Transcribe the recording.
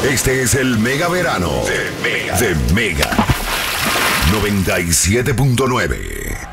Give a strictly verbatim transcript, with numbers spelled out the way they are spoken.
Este es el Mega Verano de Mega, de Mega noventa y siete punto nueve.